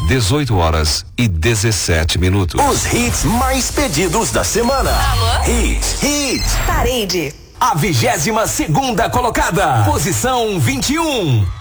18h17. Os hits mais pedidos da semana. Alô? Hits. Parede. A 22ª colocada. Posição 21.